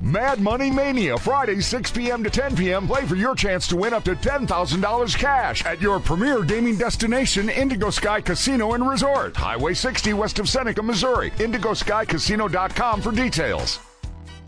Mad Money Mania, Friday, 6 p.m. to 10 p.m. Play for your chance to win up to $10,000 cash at your premier gaming destination, Indigo Sky Casino and Resort. Highway 60 west of Seneca, Missouri. IndigoSkyCasino.com for details.